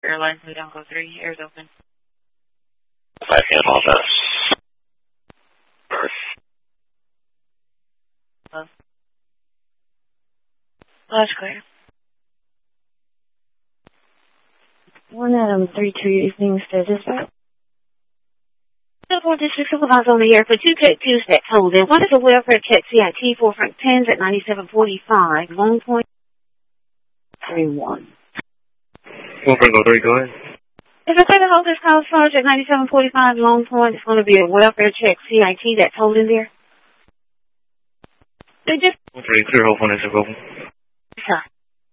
Airlines. We don't go 3. Air's open. I can all that. Hello? Oh, that's clear. 1 Adam 32 evening status. Airport District Supervisor on the air for 2 Tech Tuesday. Hold in. What is a welfare check CIT for Frank Pens at 9745? Long Point 31. 1 Franco 3, go ahead. If I say the hold this call charge at 9745 Long Point, it's going to be a welfare check CIT that's holding there. They just... 1 3, clear, hold 1 is open. Sorry.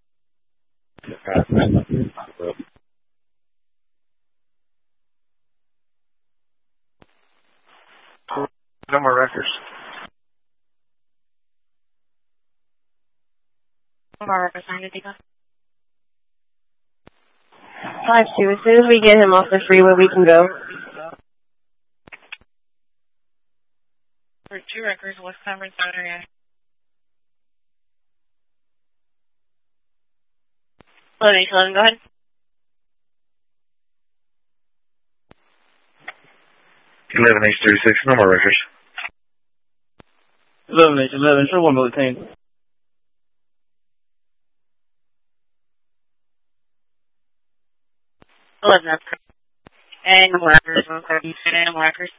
No more records. No more records, 955. 5-2. As soon as we get him off the freeway, we can go. For 2 records, West Conference area. Hello, 11, go ahead. 11H36, no more records. 11H11, show 1 bulletin. That's correct. And no more records, 130. No more records.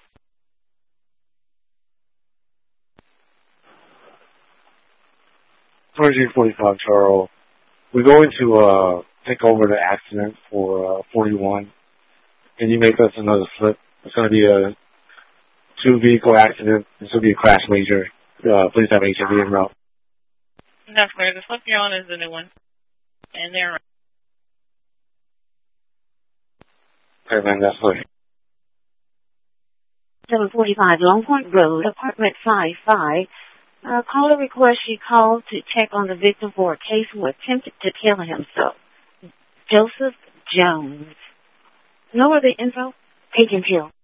2345, Charles. We're going to take over the accident for 41. Can you make us another slip? It's going to be a 2-vehicle accident. This will be a crash major. Please have HMV en route. That's clear. The slip you're on is the new one. And they're... Okay, man, that's clear. 745 Long Point Road, apartment 55. Caller requests she called to check on the victim for a case who attempted to kill himself. Joseph Jones. No other info? Page and Hill.